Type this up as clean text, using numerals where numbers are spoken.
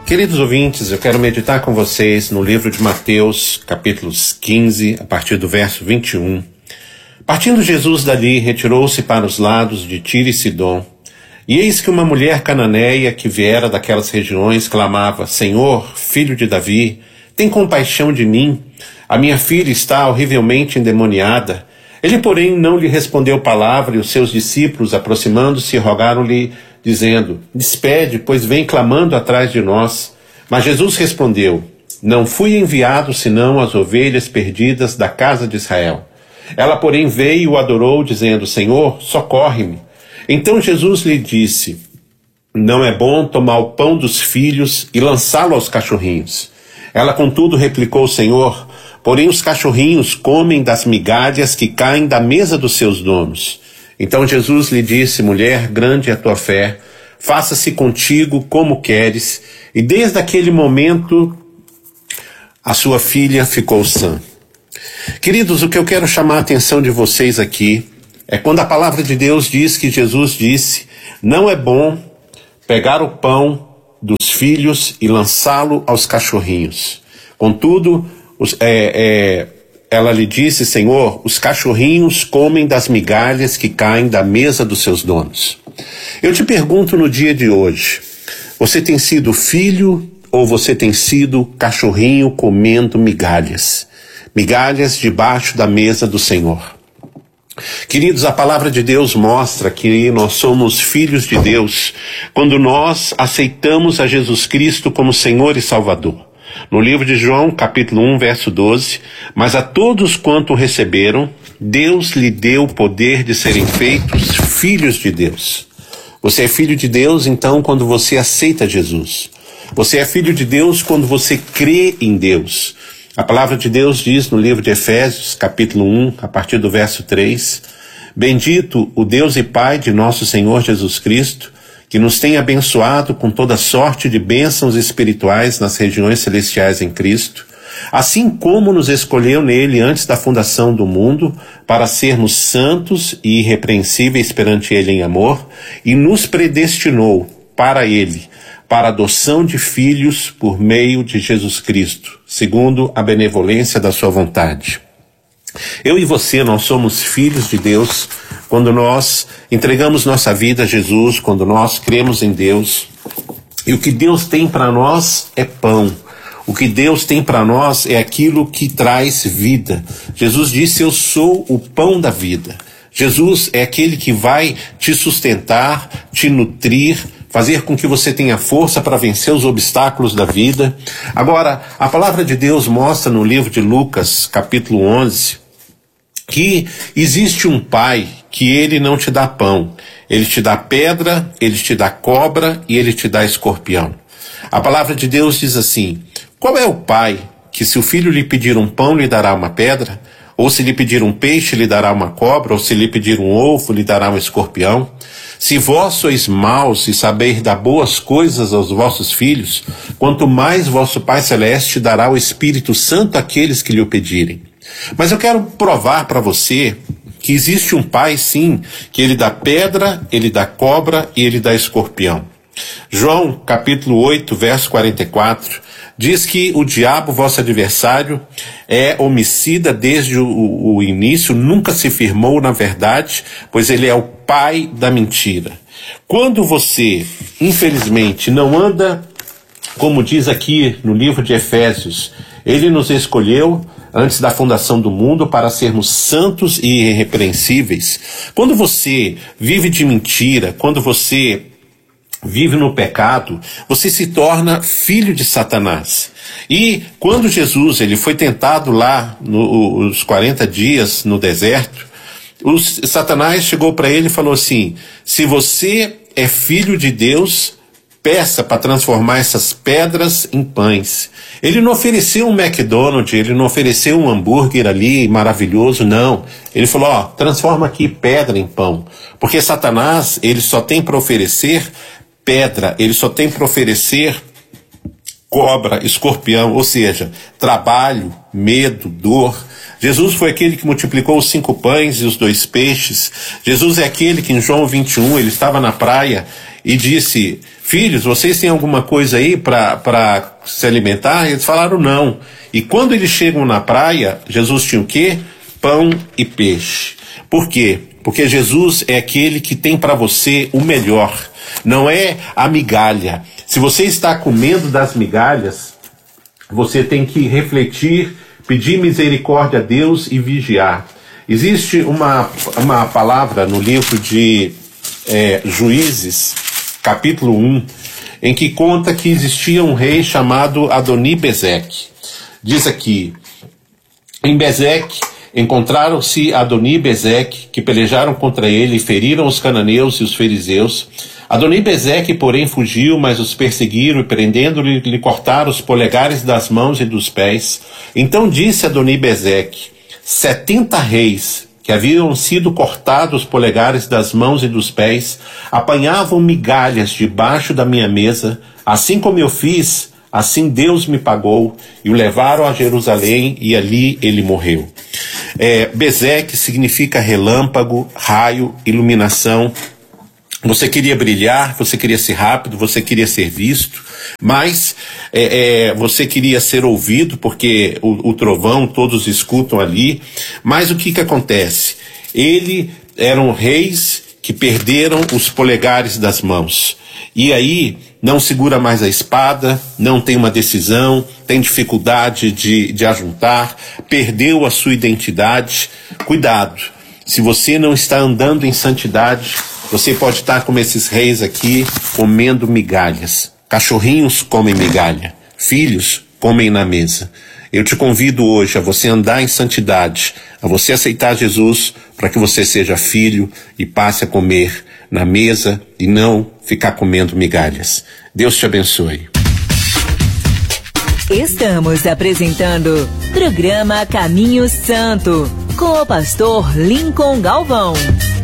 Queridos ouvintes, eu quero meditar com vocês no livro de Mateus, capítulos 15, a partir do verso 21. Partindo Jesus dali, retirou-se para os lados de Tiro e Sidom. E eis que uma mulher cananeia que viera daquelas regiões clamava: Senhor, filho de Davi, tem compaixão de mim. A minha filha está horrivelmente endemoniada. Ele, porém, não lhe respondeu palavra, e os seus discípulos, aproximando-se, rogaram-lhe, dizendo: Despede, pois vem clamando atrás de nós. Mas Jesus respondeu: Não fui enviado senão às ovelhas perdidas da casa de Israel. Ela, porém, veio e o adorou, dizendo: Senhor, socorre-me. Então Jesus lhe disse: Não é bom tomar o pão dos filhos e lançá-lo aos cachorrinhos. Ela, contudo, replicou: Senhor, porém os cachorrinhos comem das migalhas que caem da mesa dos seus donos. Então Jesus lhe disse: Mulher, grande é a tua fé, faça-se contigo como queres. E desde aquele momento a sua filha ficou sã. Queridos, o que eu quero chamar a atenção de vocês aqui é quando a palavra de Deus diz que Jesus disse: não é bom pegar o pão dos filhos e lançá-lo aos cachorrinhos. Contudo, ela lhe disse: Senhor, os cachorrinhos comem das migalhas que caem da mesa dos seus donos. Eu te pergunto no dia de hoje, você tem sido filho ou você tem sido cachorrinho comendo migalhas? Migalhas debaixo da mesa do Senhor. Queridos, a palavra de Deus mostra que nós somos filhos de Deus quando nós aceitamos a Jesus Cristo como Senhor e Salvador. No livro de João, capítulo 1, verso 12, mas a todos quanto receberam, Deus lhe deu o poder de serem feitos filhos de Deus. Você é filho de Deus, então, quando você aceita Jesus. Você é filho de Deus quando você crê em Deus. A palavra de Deus diz no livro de Efésios, capítulo 1, a partir do verso 3, Bendito o Deus e Pai de nosso Senhor Jesus Cristo, que nos tem abençoado com toda sorte de bênçãos espirituais nas regiões celestiais em Cristo, assim como nos escolheu nele antes da fundação do mundo, para sermos santos e irrepreensíveis perante ele em amor, e nos predestinou para ele, para a adoção de filhos por meio de Jesus Cristo, segundo a benevolência da sua vontade. Eu e você, nós somos filhos de Deus quando nós entregamos nossa vida a Jesus, quando nós cremos em Deus. E o que Deus tem para nós é pão. O que Deus tem para nós é aquilo que traz vida. Jesus disse: eu sou o pão da vida. Jesus é aquele que vai te sustentar, te nutrir, fazer com que você tenha força para vencer os obstáculos da vida. Agora, a palavra de Deus mostra no livro de Lucas, capítulo 11, que existe um pai que ele não te dá pão. Ele te dá pedra, ele te dá cobra e ele te dá escorpião. A palavra de Deus diz assim: qual é o pai que, se o filho lhe pedir um pão, lhe dará uma pedra? Ou se lhe pedir um peixe, lhe dará uma cobra? Ou se lhe pedir um ovo, lhe dará um escorpião? Se vós sois maus e sabeis dar boas coisas aos vossos filhos, quanto mais vosso Pai Celeste dará o Espírito Santo àqueles que lhe o pedirem. Mas eu quero provar para você que existe um Pai, sim, que ele dá pedra, ele dá cobra e ele dá escorpião. João, capítulo 8, verso 44, diz que o diabo, vosso adversário, é homicida desde o início, nunca se firmou na verdade, pois ele é o pai da mentira. Quando você, infelizmente, não anda, como diz aqui no livro de Efésios, ele nos escolheu antes da fundação do mundo para sermos santos e irrepreensíveis. Quando você vive de mentira, quando você vive no pecado, você se torna filho de Satanás. E quando Jesus ele foi tentado lá nos 40 dias no deserto, Satanás chegou para ele e falou assim: se você é filho de Deus, peça para transformar essas pedras em pães. Ele não ofereceu um McDonald's, ele não ofereceu um hambúrguer ali maravilhoso, não. Ele falou: transforma aqui pedra em pão. Porque Satanás, ele só tem para oferecer pedra, ele só tem para oferecer cobra, escorpião, ou seja, trabalho, medo, dor. Jesus foi aquele que multiplicou os 5 pães e os 2 peixes. Jesus é aquele que em João 21, ele estava na praia e disse: filhos, vocês têm alguma coisa aí para se alimentar? E eles falaram não. E quando eles chegam na praia, Jesus tinha o quê? Pão e peixe. Por quê? Porque Jesus é aquele que tem para você o melhor, não é a migalha. Se você está comendo das migalhas, você tem que refletir, pedir misericórdia a Deus e vigiar. Existe uma palavra no livro de Juízes, capítulo 1, em que conta que existia um rei chamado Adoni-Bezeque. Diz aqui: em Bezeque encontraram-se Adoni e Bezeque, que pelejaram contra ele e feriram os cananeus e os fariseus. Adoni-Bezeque, porém, fugiu, mas os perseguiram e, prendendo-lhe, lhe cortaram os polegares das mãos e dos pés. Então disse Adoni-Bezeque: 70 reis que haviam sido cortados os polegares das mãos e dos pés apanhavam migalhas debaixo da minha mesa, assim como eu fiz, assim Deus me pagou, e o levaram a Jerusalém, e ali ele morreu. Bezeque significa relâmpago, raio, iluminação. Você queria brilhar, você queria ser rápido, você queria ser visto, mas você queria ser ouvido, porque o trovão todos escutam ali. Mas o que acontece? Eles eram reis que perderam os polegares das mãos. E aí não segura mais a espada, não tem uma decisão, tem dificuldade de ajuntar, perdeu a sua identidade. Cuidado, se você não está andando em santidade, você pode estar como esses reis aqui, comendo migalhas. Cachorrinhos comem migalha, filhos comem na mesa. Eu te convido hoje a você andar em santidade, a você aceitar Jesus, para que você seja filho e passe a comer na mesa e não ficar comendo migalhas. Deus te abençoe. Estamos apresentando programa Caminho Santo, com o pastor Lincoln Galvão.